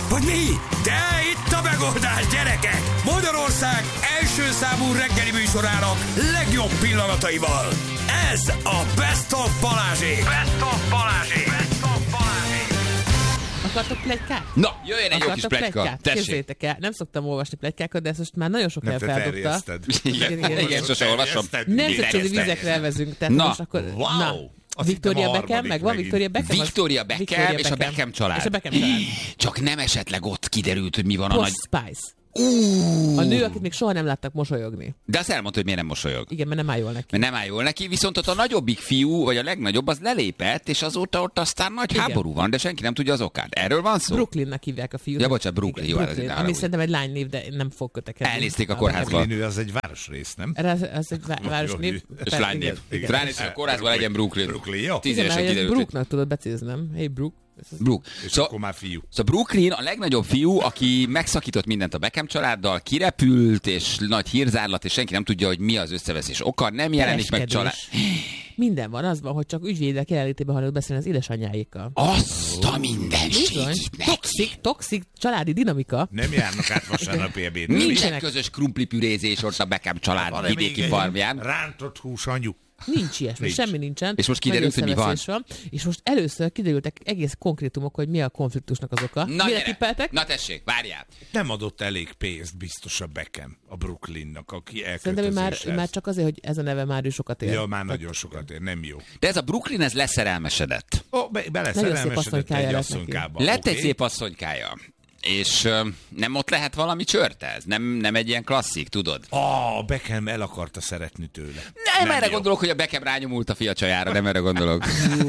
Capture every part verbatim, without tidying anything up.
Vagy mi? De itt a megoldás, gyerekek! Magyarország első számú reggeli műsorának legjobb pillanataival. Ez a Best of Balázsék! Best of Balázsék! Best of Balázsék! Akartok pletykát? Na, jöjjön egy jó kis pletyka. Képzeljétek el, nem szoktam olvasni pletykákat, de ezt most már nagyon sok nem helyen feldobta. Igen, igen, igen, igen, sose olvasom. Nemzetközi vizekre elvezünk. Tehát na, most akkor, wow. Na, Victoria Beckham, meg van Victoria Beckham. Victoria Beckham és a Beckham család. És a Beckham család. Csak nem esetleg ott kiderült, hogy mi van a Posh nagy... Spice. Uh. A nő, akit még soha nem láttak mosolyogni. De azt elmondta, hogy miért nem mosolyog. Igen, mert nem áll jól neki. Mert nem áll jól neki, viszont ott a nagyobbik fiú, vagy a legnagyobb, az lelépett, és azóta ott aztán nagy igen. háború van, de senki nem tudja az okát. Erről van szó? Brooklynnak hívják a fiút. Ja, bocsánat, Brooklyn. Jó, Brooklyn, ami szerintem egy lánynév, de nem fog kötekedni. Elnézték a kórházba. Brooklyn az egy városrész, nem? Ez, ez egy városnév. És lánynév. Ránéztek a kórházba, legyen Brooklyn. Brooklyn, jó. Tíz igen, évesen kiderült. Brooknak tudod becézni, nem? Hey, Brook. Brook. És so, akkor már fiú. Szóval Brooklyn a legnagyobb fiú, aki megszakított mindent a Beckham családdal, kirepült, és nagy hírzárlat, és senki nem tudja, hogy mi az összeveszés oka, nem jelenik meg család. Minden van, az van, hogy csak ügyvédek jelenlétében hallott beszélni az édesanyjáékkal. Azt a mindenség. Toxik, toxik családi dinamika. Nem járnak át vasárnapi ebédre. Nincsen közös krumplipürézés ott a Beckham család vidéki farmján. Rántott hús anyu. Nincs ilyesmi, Nincs. semmi nincsen. És most kiderült, hogy mi van. van. És most először kiderültek egész konkrétumok, hogy mi a konfliktusnak az oka. Na, mire tippeltek? Na tessék, várjál. Nem adott elég pénzt biztos a Beckham, a Brooklynnak, aki Szerintem ő már, elköltözéshez. már csak azért, hogy ez a neve már ő sokat ér. Ja, már nagyon sokat ér, nem jó. De ez a Brooklyn, ez leszerelmesedett. Ó, oh, be, beleszerelmesedett egy asszonykába. Lett okay. egy szép asszonykája. És uh, nem ott lehet valami csörte ez? Nem, nem egy ilyen klasszik, tudod? Ah, Beckham el akarta szeretni tőle. Nem, nem erre jó. Gondolok, hogy a Beckham rányomult a fia csajára, nem erre gondolok.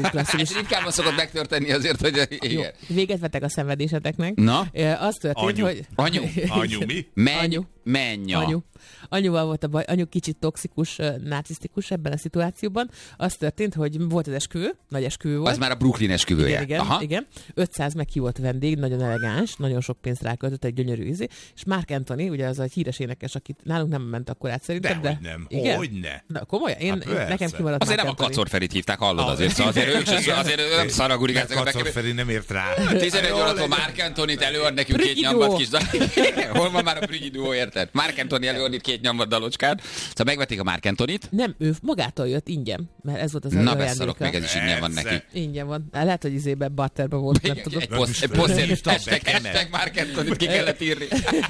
Ez ritkában szokott megtörténni azért, hogy... Jó, véget vettek a szenvedéseteknek. Na? Az történt, anyu. hogy... Anyu. Anyu mi? Menj, anyu. menja. Anyu. Anyuval volt a baj, anyu kicsit toxikus, narcisztikus ebben a szituációban. Az történt, hogy volt az esküvő, nagy esküvő volt. Az már a Brooklyn esküvője. Igen, igen, Aha. igen. ötszáz meghívott vendég, nagyon elegáns, nagyon sok pénzt ráköltött, egy gyönyörű ízé. És Mark Anthony, ugye az a híres énekes, akit nálunk nem ment akkor át szerintem, de... de... nem, igen? hogyne. Na, komolyan? Én, Hát én nekem kimaradt Azért Mark nem a Kacor Ferit hívták, hallod ah, azért, szóval azért ők sem, azért ő nem szaragurigáznak a Kacor Feri nem ért rá. tizenegy órakor Mark Anthony-t előad nekünk két nyomvat kis dal. Hol van már a Brigido, érted? Mark Anthony előad itt két nyomvat dalocskát. Szóval megvették a Mark Anthony-t. Nem, ő magától jött ingyen, mert ez volt az Na beszarok, meg ez is ingyen van neki. Ingyen van. Lehet, hogy izébe batterben volt, nem tudom. Egy posztért, hashtag Mark Anthony-t ki kellett írni.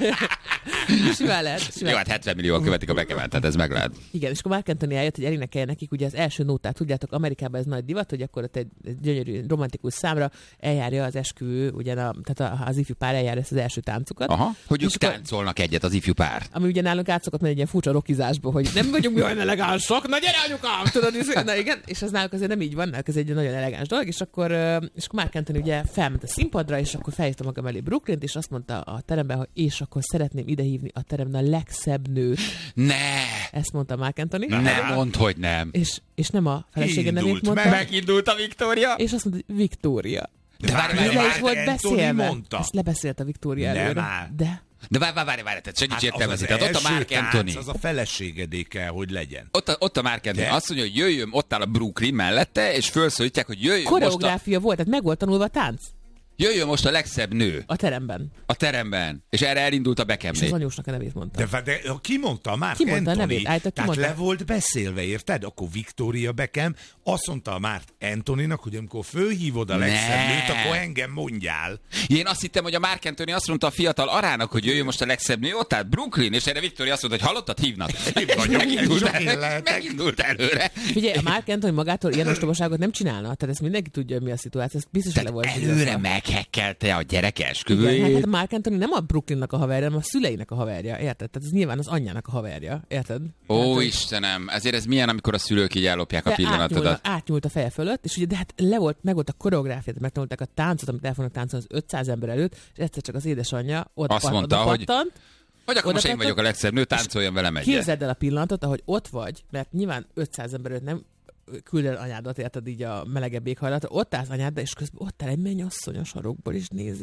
Simán lehet. Jó, hát hetven millióan követik a Beckhamet, tehát ez meg lehet. Igen, és akkor Mark Anthony eljött, hogy elénekelje nekik ugye az első nótát. Tudjátok, Amerikában ez nagy divat, hogy akkor ott egy, egy gyönyörű romantikus számra eljárja az esküvő, ugye a, tehát az ifjú pár eljárja ezt az első táncukat. Aha, hogy ők és akkor, táncolnak egyet az ifjú pár. ami ugye nálunk átszokott menni egy ilyen furcsa rockizásba, hogy nem vagyunk mi olyan elegánsak, na gyere anyukám, tudod, na igen, és az náluk azért nem így van, ez egy nagyon elegáns dolog, és akkor, és akkor Mark Anthony ugye felment a színpadra, és akkor felhívta maga mellé Brooklynt, és azt mondta a teremben, hogy és akkor szeretném idehívni a teremben a legszebb nőt. Ne! Ezt mondta Mark Anthony. Nem mondd, hogy nem. És, és nem a felesége nevét mondta. meg. Megindult a Viktória. És azt mondta, hogy Victoria. De várj, Ez várj, le is várj, volt beszélve. mondta. Ezt lebeszélt a Victoria Nem előre. áll. De... De várj, várj, várj, várj, tehát segíts Hát értelmezni. az az Tehát ott a első Mark tánc, Anthony. az a feleségedé kell, hogy legyen. Ott a, ott a Mark Anthony De? azt mondja, hogy jöjjön, ott áll a Brooklyn mellette, és felszólítják, hogy jöjjön most a, koreográfia volt, tehát meg volt tanulva a tánc jöjjön most a legszebb nő a teremben. a teremben. És erre elindult a És az Beckhamné. anyósnak a nevét mondta. De, de ki mondta? Mark Ki mondta a Anthony? nevét? Állított, ki Tehát mondta? le volt beszélve, érted? Akkor Victoria Beckham azt mondta a Mark Anthonynak, hogy amikor fölhívod a legszebb Ne. nőt, akkor engem mondjál. Én azt hittem, hogy a Mark Anthony azt mondta a fiatal arának, hogy jöjjön most a legszebb nő, ott állt Brooklyn, és erre Victoria azt mondta, hogy hallottad, hívnak. megindult, csak én el, lehetek. megindult előre. Figyelj, a Mark Anthony magától ilyen ostobaságot nem csinálna, tehát ezt mindenki tudja, hogy mi a szituáció, ezt biztos ele volt. Előre fizetve. meghekkelte a gyerek Igen, esküvőjét. hát a Mark Anthony nem a Brooklynnak a haverja, hanem a szüleinek a haverja, érted? Tehát ez nyilván az anyjának a haverja, érted? Ó, hát, Istenem, ezért ez milyen, amikor a szülők így ellopják a de pillanatodat. átnyúlt, átnyúlt a feje fölött, és ugye, de hát le volt, meg volt a koreográfia, tehát megtanulták a táncot, amit el fognak táncolni az ötszáz ember előtt, és egyszer csak az édesanyja oda, Azt pat, mondta, oda hogy- pattant. Hogy akkor Oda most én pattant, vagyok a legszebb nő, táncoljon velem egyet. Képzeld el a pillanatot, ahogy ott vagy, mert nyilván ötszáz ember előtt nem küld el anyádat, érted így a melegebb éghajlatra, ott állsz anyáddal, és közben ott áll egy mennyasszony a sarokból, és nézi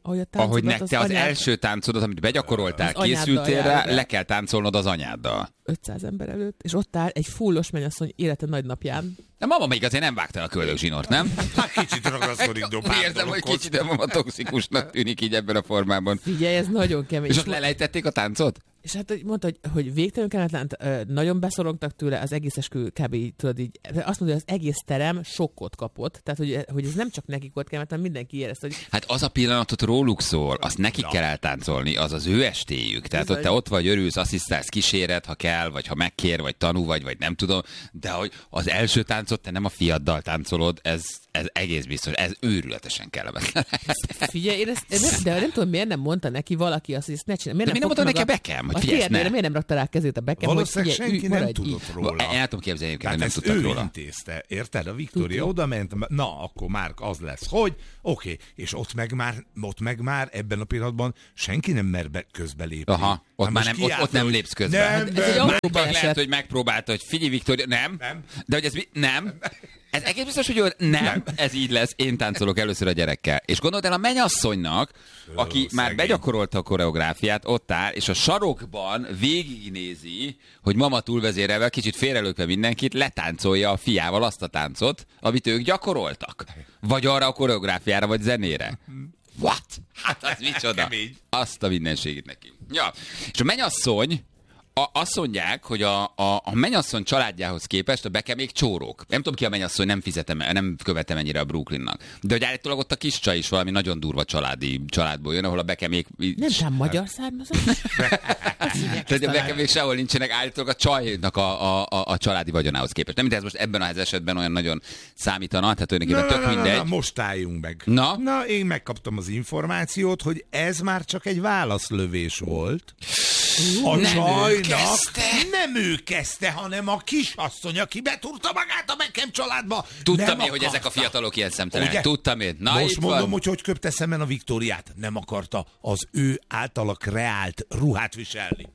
ahogy, ahogy ne, az te az anyád... első táncodat, amit begyakoroltál, az készültél rá, jár, le kell táncolnod az anyáddal. ötszáz ember előtt, és ott áll egy fullos mennyasszony élete nagy napján. De mama még azért nem vágta a köldögzsinort, nem? Hát kicsit ragaszkodik dobál. Érzem, hogy kicsit a mama toxikusnak tűnik így ebben a formában. Figyelj, ez nagyon kemény. És ott lelejtették a táncot? És hát hogy mondta, hogy, hogy végtelenül kelletlen, nagyon beszorongtak tőle, az egész eskü kb. Így, tudod, így, azt mondja, hogy az egész terem sokkot kapott. Tehát, hogy, hogy ez nem csak nekik volt kelletlen, mindenki érezte, hogy... Hát az a pillanatot róluk szól, azt nekik Na. kell eltáncolni, az az ő estéjük. Tehát Bizony. ott te ott vagy, örülsz, asszisztálsz, kíséret, ha kell, vagy ha megkér, vagy tanú vagy, vagy nem tudom, de hogy az első táncot te nem a fiaddal táncolod, ez, ez egész biztos, ez őrületesen kellemetlen. Figyelj, én ezt, én nem, de nem tudom, miért nem mondta neki valaki azt, hogy ezt ne csinálj. De mi nem mondta neki a Beckham, hogy a figyelj, térdére, ne. miért nem rakta rá a kezét a Beckham, hogy Valószínűleg figyelj, senki ülj, nem maradj tudott így. róla. Én el tudom képzelni, hogy Tehát nem ezt tudtak ő róla. intézte, érted? A Viktória Tudja. oda ment, na, akkor már az lesz, hogy oké, okay. És ott meg már, ott meg már ebben a pillanatban senki nem mer be közbelépni. Aha, ott Hát már most nem, ott, kiállt, ott nem hogy lépsz közben. Nem, Ez egy nem, autó Már beesett. lehet, hogy megpróbálta, hogy figyelj, Viktória, nem, Nem. de hogy ez mi- nem. Ez egész biztos, hogy ő, nem, nem, ez így lesz, én táncolok először a gyerekkel. És gondold el a mennyasszonynak, aki Ó, már szegény. begyakorolta a koreográfiát, ott áll, és a sarokban végignézi, hogy mama túlvezérelve, kicsit félrelökve mindenkit, letáncolja a fiával azt a táncot, amit ők gyakoroltak. Vagy arra a koreográfiára, vagy zenére. What? Hát az micsoda. Kemény. Azt a mindenségét neki. Ja. És a mennyasszony, a, azt mondják, hogy a, a, a mennyasszony családjához képest a Beckham még csórók. Nem tudom ki a mennyasszony, nem fizetem, nem követem ennyire a Brooklynnak. De hogy állítólag ott a kis csaj is valami nagyon durva családi családból jön, ahol a Beckham még... Nem tám magyar származás? Tehát a Beckham még sehol nincsenek állítólag a csajnak a, a, a, a családi vagyonához képest. Nem, mint ez most ebben az esetben olyan nagyon számítana, tehát tulajdonképpen tök na, na, mindegy. na, most álljunk meg. Na? Na, én megkaptam az információt, hogy ez már csak egy válaszlövés volt. A Nem ő csajnak kezdte. nem ő kezdte, hanem a kisasszony, aki betúrta magát a Beckham családba. Tudtam Nem én, hogy ezek a akarta. fiatalok ilyen szemtelenek. Ugye? Tudtam én. Na, Most itt mondom, van. hogy hogy köpte szemben a Viktóriát. Nem akarta az ő általa kreált ruhát viselni.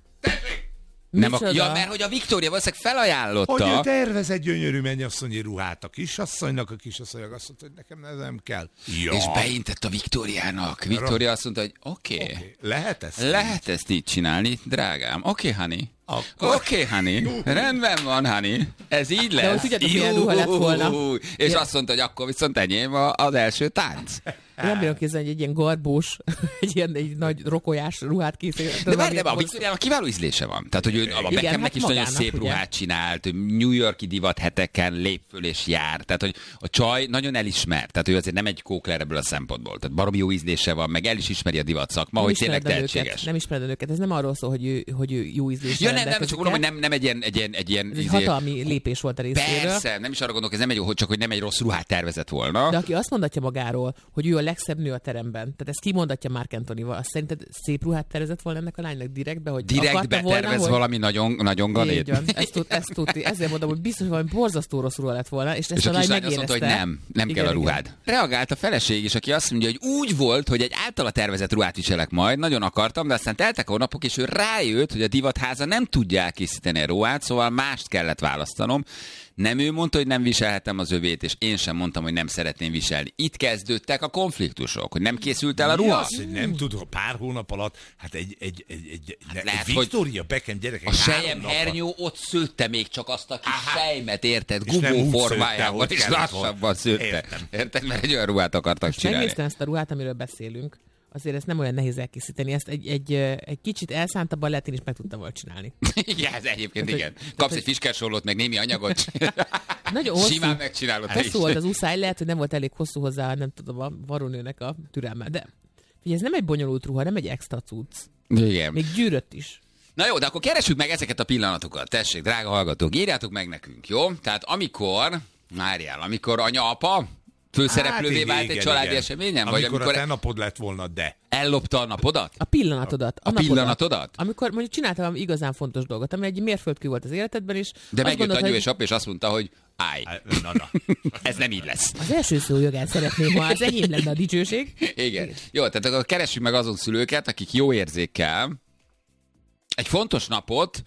Nem Micsoda? ak- ja, mert hogy a Viktória valószínűleg felajánlotta. Hogy ő tervez egy gyönyörű mennyasszonyi ruhát a kisasszonynak, a kisasszonynak azt mondta, hogy nekem ez nem kell. Ja. És beintett a Viktóriának. Viktória azt mondta, hogy oké, okay, Okay. Lehet ezt? lehet ezt így csinálni, drágám. Oké, okay, honey. Akkor- Oké, okay, honey. Rendben van, honey. Ez így lesz. hogy tudjátok, milyen ruha lett volna? Jú, És Ja. azt mondta, hogy akkor viszont enyém a- az első tánc. Én nem bírom képzelni, hogy egy ilyen garbós, egy ilyen egy nagy rokolyás ruhát készít. De várj, de a Viktóriának kiváló ízlése van. Tehát, hogy ő, a Beckhamnek hát is nagyon magának, szép ugye? ruhát csinált, ő New Yorki divat heteken lép föl és jár. Tehát, hogy a csaj nagyon elismert. Tehát ő azért nem egy kókler ebből a szempontból. Tehát baromi jó ízlése van, meg el is ismeri a divat szakma, Nem hogy tényleg ismered őket, tehetséges. nem ismered őket. Ez nem arról szól, hogy ő, hogy ő jó ízlésre Ja, nem, nem, csak rendelkezik mondom, hogy el. nem, nem egy ilyen, egy ilyen, egy ilyen Ez egy izé- hatalmi lépés volt a részéről. Persze, nem is arra gondolok, ez nem egy, hogy csak hogy nem egy rossz ruhát tervezett volna. De aki azt mondatja magáról, hogy ő a legszebb nő a teremben, tehát ezt kimondatja Marc Antonival, azt szerinted szép ruhát tervezett volna ennek a lánynak direktbe, hogy Direkt akarta volna, betervez hogy... valami nagyon, nagyon Így ganét. van, ezt, tud, ezt tudti. Ezért mondom, hogy biztos, hogy valami borzasztó rossz ruha lett volna, és ezt És a a lány kislány azt megérezte. mondta, hogy nem, nem Igen, kell a igen. ruhád. Reagált a feleség is, aki azt mondja, hogy úgy volt, hogy egy általa tervezett ruhát viselek majd, nagyon akartam, de aztán teltek a hónapok, és ő rájött, hogy a divatháza nem tudja elkészíteni a ruhát, szóval mást kellett választanom. Nem ő mondta, hogy nem viselhetem az övét, és én sem mondtam, hogy nem szeretném viselni. Itt kezdődtek a konfliktusok, hogy nem készült el a Mi ruha. az, hogy nem tud, pár hónap alatt, hát egy, egy, egy, egy, hát lehet, egy Victoria Beckham gyerekek A három sejem napra- hernyó ott szőtte még csak azt a kis Aha. sejmet, érted? És nem Gubó úgy formájában, szőtte, és hogy kellett volna. lassabban szőtte. Értem. Érted? Mert egy olyan ruhát akartak Most csinálni. megnéztem ezt a ruhát, amiről beszélünk. Azért ezt nem olyan nehéz elkészíteni. Ezt egy, egy, egy kicsit elszántabban lehet, én is meg tudtam volna csinálni. Igen, ez egyébként Tehát, igen. hogy- Kapsz hogy- egy fiskersollót, meg némi anyagot. Nagyon hosszú, Simán megcsinálod te is. hosszú volt az uszály, lehet, hogy nem volt elég hosszú hozzá, nem tudom, a varónőnek a türelme. De figyelj, ez nem egy bonyolult ruha, nem egy extra cucc. Igen. Még gyűrött is. Na jó, de akkor keressük meg ezeket a pillanatokat. Tessék, drága hallgatók, írjátok meg nekünk, jó? Tehát amikor, várjál, amikor anya-apa főszereplővé Hát, vált igen, egy családi igen. eseményen? Amikor, Vagy amikor a te napod lett volna, de. ellopta a napodat? A pillanatodat. A, A napodat. pillanatodat? Amikor mondjuk csináltam valami igazán fontos dolgot, ami egy mérföldkő volt az életedben is. De azt megjött gondolod, anyu hogy és apa, és azt mondta, hogy állj, Na, na. ez nem így lesz. az első szó jogán szeretném, ha az enyém lenne a dicsőség. Igen. Jó, tehát akkor keressük meg azon szülőket, akik jó érzékkel egy fontos napot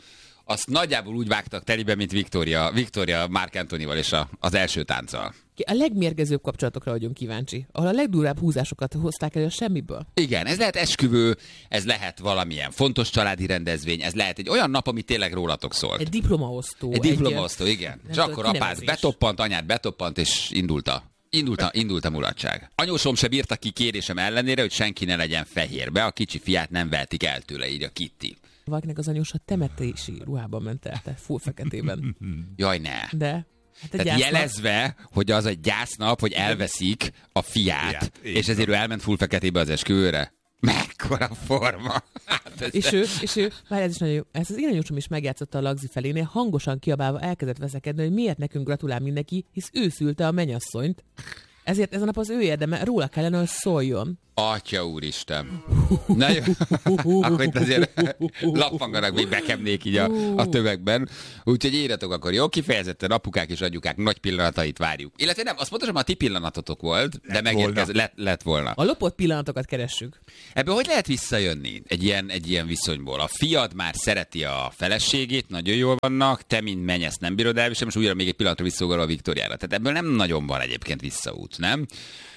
azt nagyjából úgy vágtak telibe, mint Victoria, Victoria Mark Anthonyval és a, az első tánccal. A legmérgezőbb kapcsolatokra vagyunk kíváncsi, ahol a legdurább húzásokat hozták elő a semmiből. Igen, ez lehet esküvő, ez lehet valamilyen fontos családi rendezvény, ez lehet egy olyan nap, ami tényleg rólatok szólt. Egy diplomaosztó. Egy diplomaosztó, igen. És tudom, akkor apád betoppant, anyád betoppant, és indult a, indult a, indult a mulatság. Anyósom se bírta ki kérésem ellenére, hogy senki ne legyen fehérbe, a kicsi fiát nem vehetik el tőle, így a Kitty. Valakinek az anyósa temetési ruhában ment el, tehát full feketében. Jaj, ne. De... Hát Tehát gyásznap. Jelezve, hogy az egy gyásznap, hogy elveszik a fiát, fiát és ezért ő elment full feketébe az esküvőre. Mekkora forma! Hát és, ő, és ő, várj, ez is nagyon jó, ezt az én anyósom is megjátszotta a Lagzi felénél, hangosan kiabálva elkezdett veszekedni, hogy miért nekünk gratulál mindenki, hisz ő szülte a mennyasszonyt. Ezért ez a nap az ő érdeme, róla kellene, hogy szóljon. Atya úristen. Na jó, akkor itt azért lappanganak még bekemnék így a, a tömegben. Úgyhogy írjatok akkor, jó? Kifejezetten apukák és anyukák nagy pillanatait várjuk. Illetve nem, azt pontosan a ti pillanatotok volt, de megérkez, lett, lett volna. A lopott pillanatokat keressük. Ebből hogy lehet visszajönni egy ilyen, egy ilyen viszonyból? A fiad már szereti a feleségét, nagyon jól vannak, te mint menj, ezt nem bírod elviselni, most újra még egy pillanatra visszaugorol a Viktóriára. Tehát ebből nem nagyon van egyébként visszaút, nem?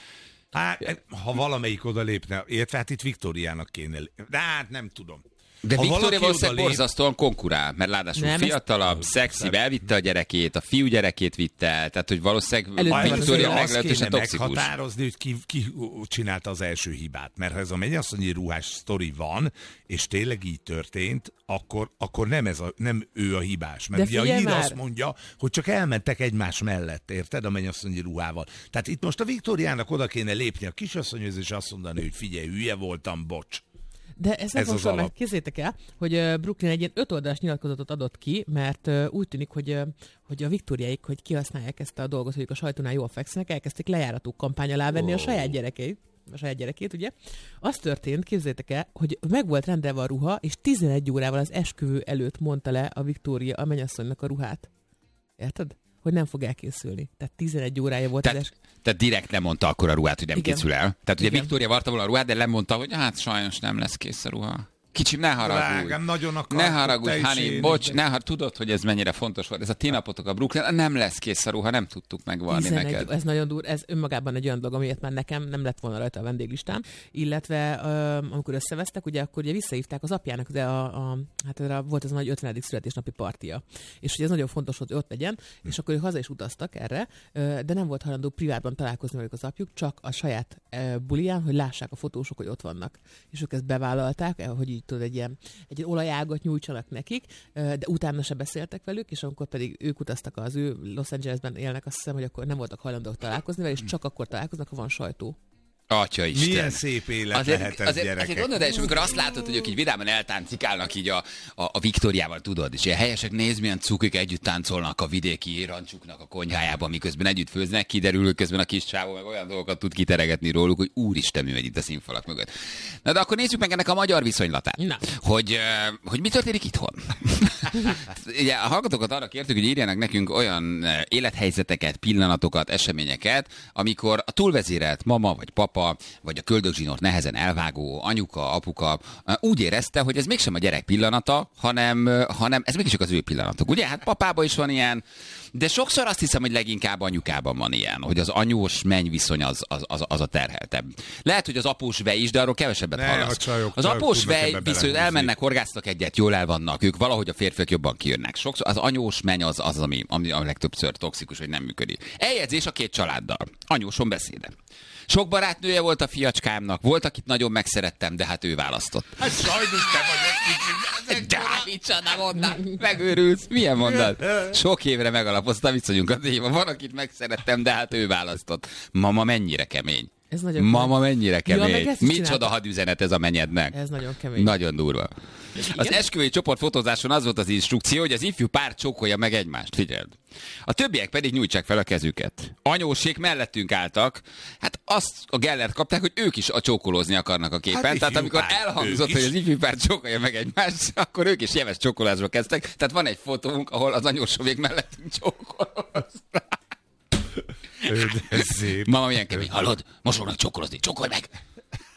Hát, ha valamelyik oda lépne, értve, hát itt Viktóriának kéne, de hát nem tudom. De ha Viktória valószínűleg borzasztóan konkurál, mert ráadásul nem, fiatalabb, ezt... szexi, elvitte a gyerekét, a fiú gyerekét vitte el, tehát hogy valószínűleg Viktória meglehetősen toxikus. Azt kéne meghatározni, hogy ki, ki csinálta az első hibát, mert ha ez a mennyasszonyi ruhás sztori van, és tényleg így történt, akkor, akkor nem, ez a, nem ő a hibás. Mert ugye a hír azt mondja, hogy csak elmentek egymás mellett, érted, a mennyasszonyi ruhával. Tehát itt most a Viktóriának oda kéne lépni a kisasszonyhoz, és azt mondani, hogy figyelj, hülye voltam, bocs. De ez, ez az alap. Kézzétek el, hogy Brooklyn egy ilyen öt oldalas nyilatkozatot adott ki, mert úgy tűnik, hogy, hogy a Viktóriáik, hogy kihasználják ezt a dolgot, hogy a sajtónál jól fekszenek, elkezdték lejárató kampány alá venni oh. a saját gyerekeit. A saját gyerekét, ugye? Az történt, képzeljétek el, hogy meg volt rendelve a ruha, és tizenegy órával az esküvő előtt mondta le a Viktória a mennyasszonynak a ruhát. Érted? Hogy nem fog elkészülni. Tehát tizenegy órája volt tehát, az esküvő. Tehát direkt lemondta akkor a ruhát, hogy nem Igen. készül el. Tehát ugye Igen. Viktória varta volna a ruhát, de lemondta, hogy hát sajnos nem lesz kész a ruha. Kicsim, ne haragudj. Drágám, nagyon akartok, ne haragudj, Hani, bocs, ne har- tudod, hogy ez mennyire fontos volt. Ez a ti napotok a Brooklyn, nem lesz kész a ruha, nem tudtuk megvarni neked. Ez nagyon durva, ez önmagában egy olyan dolog, amiért már nekem nem lett volna rajta a vendéglistám. Illetve uh, amikor összevesztek, ugye akkor ugye visszahívták az apjának, de a, a, hát a, volt ez a nagy ötvenedik születésnapi partia. És ugye ez nagyon fontos, hogy ott legyen, hm. és akkor ők haza is utaztak erre, uh, de nem volt hajlandó privátban találkozni velük az apjuk, csak a saját uh, buliján, hogy lássák a fotósok, hogy ott vannak. És ők ezt bevállalták, hogy így tudod, egy ilyen egy olajágat nyújtsanak nekik, de utána se beszéltek velük, és amikor pedig ők utaztak, az ő Los Angelesben élnek, azt hiszem, hogy akkor nem voltak hajlandók találkozni vele, és csak akkor találkoznak, ha van sajtó. Atya Isten. Milyen szép élet azért, lehet ez, azért, gyerekek. Azért gondolod el, és amikor azt látod, hogy ők így vidáman eltáncikálnak így a, a, a Viktóriával, tudod, és ilyen helyesek, nézd, milyen cukik együtt táncolnak a vidéki rancsuknak a konyhájában, miközben együtt főznek, kiderül, hogy közben a kis csávó meg olyan dolgokat tud kiteregetni róluk, hogy úristen, mi megy itt a színfalak mögött. Na de akkor nézzük meg ennek a magyar viszonylatát. Na. Hogy, hogy mi történik itthon. Ugye a hallgatókat arra kértük, hogy írjanak nekünk olyan élethelyzeteket, pillanatokat, eseményeket, amikor a túlvezérelt mama vagy papa, vagy a köldögzsinort nehezen elvágó anyuka, apuka úgy érezte, hogy ez mégsem a gyerek pillanata, hanem, hanem ez mégiscsak az ő pillanatok. Ugye? Hát papában is van ilyen, de sokszor azt hiszem, hogy leginkább anyukában van ilyen, hogy az anyós menny viszony az, az, az, az a terheltebb. Lehet, hogy az após vej is, de arról kevesebbet ne, hallasz. Csajok, az csajok após vej viszont elmennek, horgásztak egyet, jól el vannak, ők valahogy a férfiak jobban kijönnek. Sokszor az anyós menny az, az ami, ami a legtöbbször toxikus, hogy nem működik. Eljegyzés a két családdal. Anyóson beszéde. Sok barátnője volt a fiacskámnak, volt, akit nagyon megszerettem, de hát ő választott. Hát sajnos te vagy egy micsoda mondat. Megőrülsz. Milyen mondat? Sok évre megalapozta viszonyunkat. Van, akit megszerettem, de hát ő választott. Mama mennyire kemény. Ez nagyon Mama kemény. mennyire kemény. Ja, micsoda hadüzenet ez a menyednek. Ez nagyon kemény. Nagyon durva. Az esküvői csoportfotózáson az volt az instrukció, hogy az ifjú pár csókolja meg egymást. Figyeld. A többiek pedig nyújtsák fel a kezüket. Anyósék mellettünk álltak, hát azt a gellert kapták, hogy ők is a csókolózni akarnak a képen. Hát tehát amikor pár, elhangzott, hogy az ifjú pár csókolja meg egymást, akkor ők is jeves csókolásba kezdtek. Tehát van egy fotónk, ahol az anyósovék mellettünk csókolóznak. Mama milyen kemény, hallod? Most fognak csókolózni, csókolj meg!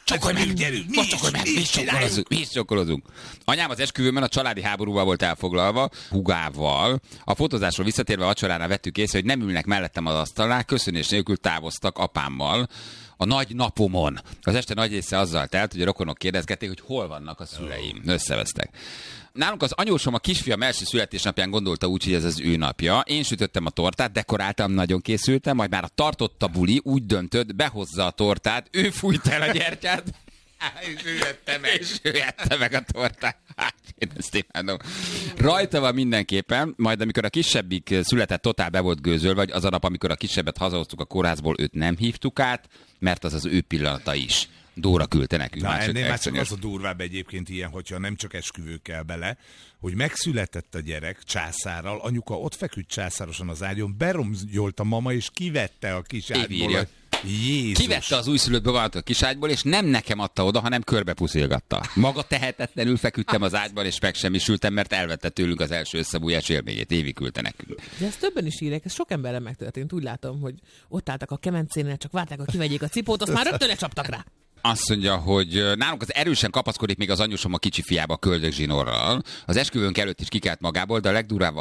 Vacsokolj meg, gyerünk, mi is, meg, mi is csináljuk. Mi is csokolozunk. Anyám az esküvőben a családi háborúval volt elfoglalva, hugával. A fotózásról visszatérve vacsorára vettük észre, hogy nem ülnek mellettem az asztalnál, köszönés nélkül távoztak apámmal a nagy napomon. Az este nagy része azzal telt, hogy a rokonok kérdezgették, hogy hol vannak a szüleim. Összevesztek. Nálunk az anyósom a kisfiam első születésnapján gondolta úgy, hogy ez az ő napja. Én sütöttem a tortát, dekoráltam, nagyon készültem, majd már a tartott a buli, úgy döntött, behozza a tortát, ő fújta el a gyertyát, és ő ette meg. És ő ette meg a tortát. Hát, én ezt imádom. Rajta van mindenképpen, majd amikor a kisebbik született, totál be volt gőzöl, vagy az a nap, amikor a kisebbet hazahoztuk a kórházból, őt nem hívtuk át, mert az az ő pillanata is. Dóra küldte nekünk. Na, ennél már csak az a durvább egyébként ilyen, hogyha nem csak esküvőkkel bele, hogy megszületett a gyerek császárral, anyuka ott feküdt császárosan az ágyon, beromgyolt a mama, és kivette a kis ágyból. Jézus. Kivette az újszülött bevonatot a kiságyból, és nem nekem adta oda, hanem körbe puszilgatta. Maga tehetetlenül feküdtem az ágyban, és megsemmisültem, mert elvette tőlünk az első összebújás élményét. Évig küldte nekünk. De ezt többen is írják, ez sok emberen megtörtént. Úgy látom, hogy ott álltak a kemencénél, csak várták, hogy kivegyék a cipót, azt már rögtön lecsaptak rá. Azt mondja, hogy nálunk az erősen kapaszkodik még az anyósom a kicsi fiába a köldögzsinórral. Az esküvőnk előtt is kikelt magából, de a legdurvább